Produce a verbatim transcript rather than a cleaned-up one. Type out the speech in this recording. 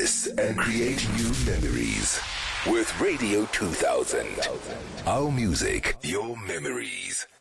reminisce and create new memories with Radio two thousand. Our music, your memories.